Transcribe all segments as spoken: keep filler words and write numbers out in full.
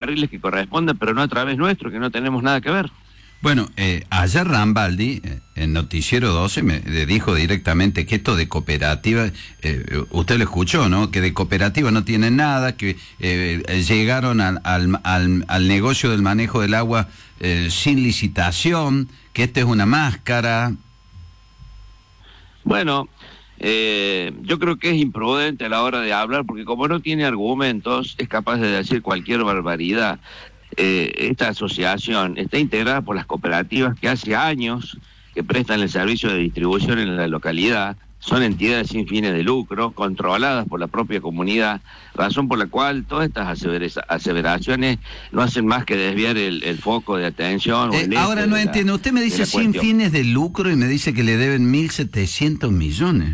carriles que correspondan, pero no a través nuestro, que no tenemos nada que ver. Bueno, eh, ayer Rambaldi, eh, en Noticiero doce, me eh, dijo directamente que esto de cooperativa, eh, usted lo escuchó, ¿no? Que de cooperativa no tienen nada, que eh, llegaron al, al, al, al negocio del manejo del agua eh, sin licitación, que esta es una máscara. Bueno, eh, yo creo que es imprudente a la hora de hablar, porque como no tiene argumentos, es capaz de decir cualquier barbaridad. Eh, esta asociación está integrada por las cooperativas que hace años que prestan el servicio de distribución en la localidad, son entidades sin fines de lucro, controladas por la propia comunidad, razón por la cual todas estas asevera- aseveraciones no hacen más que desviar el, el foco de atención. Eh, o el ahora no la, entiendo, usted me dice sin fines de lucro y me dice que le deben mil setecientos millones.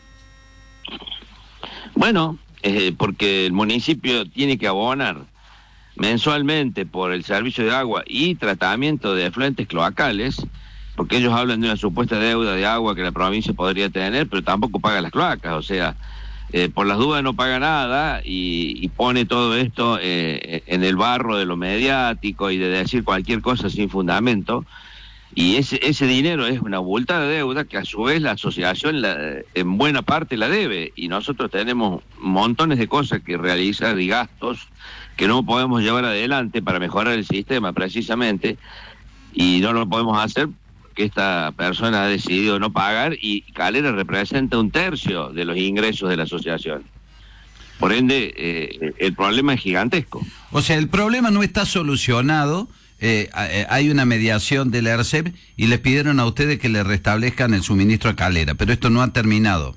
Bueno, eh, porque el municipio tiene que abonar mensualmente por el servicio de agua y tratamiento de efluentes cloacales, porque ellos hablan de una supuesta deuda de agua que la provincia podría tener, pero tampoco paga las cloacas, o sea, eh, por las dudas no paga nada y, y pone todo esto eh, en el barro de lo mediático y de decir cualquier cosa sin fundamento, y ese, ese dinero es una abultada deuda que a su vez la asociación la, en buena parte la debe, y nosotros tenemos montones de cosas que realizar y gastos que no podemos llevar adelante para mejorar el sistema precisamente, y no lo podemos hacer porque esta persona ha decidido no pagar, y Calera representa un tercio de los ingresos de la asociación. Por ende, eh, el problema es gigantesco. O sea, el problema no está solucionado, eh, hay una mediación del E R C E P y les pidieron a ustedes que le restablezcan el suministro a Calera, pero esto no ha terminado.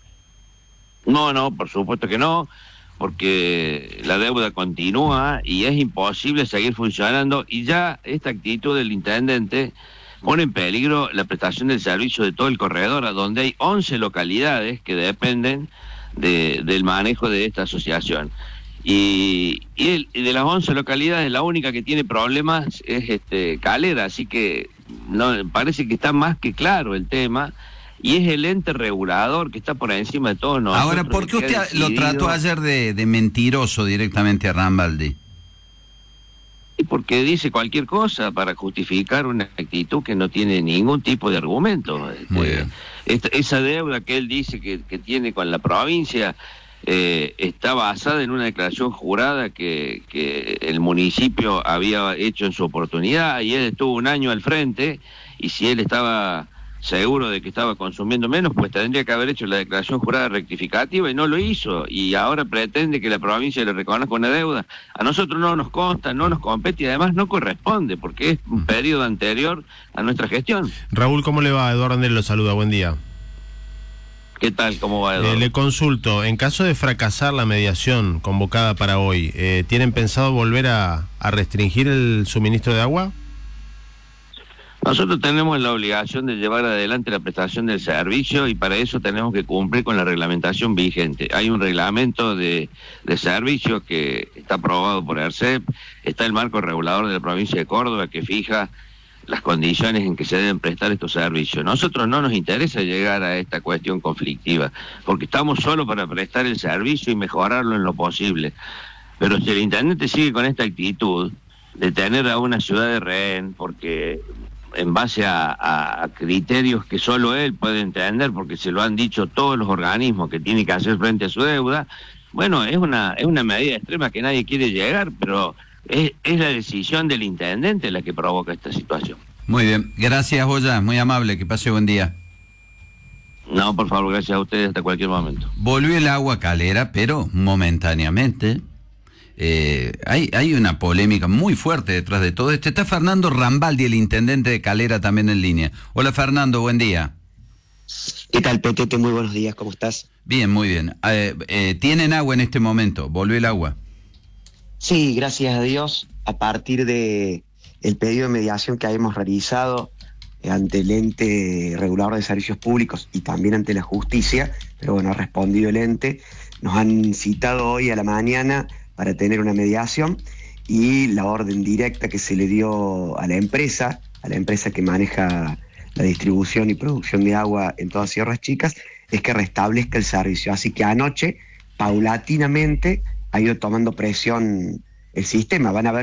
No, no, por supuesto que no, porque la deuda continúa y es imposible seguir funcionando, y ya esta actitud del intendente pone en peligro la prestación del servicio de todo el corredor, a donde hay once localidades que dependen de, del manejo de esta asociación. Y, y, el, y de las once localidades, la única que tiene problemas es este Calera, así que no parece que está más que claro el tema. Y es el ente regulador que está por encima de todos nosotros. Ahora, ¿por qué usted lo trató ayer de, de mentiroso directamente a Rambaldi? Y porque dice cualquier cosa para justificar una actitud que no tiene ningún tipo de argumento. Muy este, bien. Esta, esa deuda que él dice que, que tiene con la provincia eh, está basada en una declaración jurada que, que el municipio había hecho en su oportunidad, y él estuvo un año al frente, y si él estaba seguro de que estaba consumiendo menos, pues tendría que haber hecho la declaración jurada rectificativa, y no lo hizo, y ahora pretende que la provincia le reconozca una deuda. A nosotros no nos consta, no nos compete, y además no corresponde, porque es un periodo anterior a nuestra gestión. Raúl, ¿cómo le va? Eduardo Andrés lo saluda, buen día. ¿Qué tal? ¿Cómo va, Eduardo? Eh, le consulto, en caso de fracasar la mediación convocada para hoy, eh, ¿tienen pensado volver a, a restringir el suministro de agua? Nosotros tenemos la obligación de llevar adelante la prestación del servicio, y para eso tenemos que cumplir con la reglamentación vigente. Hay un reglamento de, de servicio que está aprobado por E R C E P, está el marco regulador de la provincia de Córdoba que fija las condiciones en que se deben prestar estos servicios. Nosotros no nos interesa llegar a esta cuestión conflictiva, porque estamos solo para prestar el servicio y mejorarlo en lo posible. Pero si el intendente sigue con esta actitud de tener a una ciudad de rehén, porque en base a, a, a criterios que solo él puede entender, porque se lo han dicho todos los organismos que tiene que hacer frente a su deuda, bueno, es una, es una medida extrema que nadie quiere llegar, pero es, es la decisión del intendente la que provoca esta situación. Muy bien, gracias, Oya, muy amable, que pase buen día. No, por favor, gracias a ustedes, hasta cualquier momento. Volvió el agua a Calera, pero momentáneamente. Eh, hay, hay una polémica muy fuerte detrás de todo esto. Está Fernando Rambaldi, el intendente de Calera, también en línea. Hola, Fernando, buen día. ¿Qué tal, Petete? Muy buenos días, ¿cómo estás? Bien, muy bien. Eh, eh, ¿Tienen agua en este momento? ¿Volvió el agua? Sí, gracias a Dios, a partir de el pedido de mediación que habíamos realizado ante el ente regulador de servicios públicos y también ante la justicia, pero bueno, ha respondido el ente, nos han citado hoy a la mañana para tener una mediación, y la orden directa que se le dio a la empresa, a la empresa que maneja la distribución y producción de agua en todas Sierras Chicas, es que restablezca el servicio. Así que anoche, paulatinamente, ha ido tomando presión el sistema. Van a ver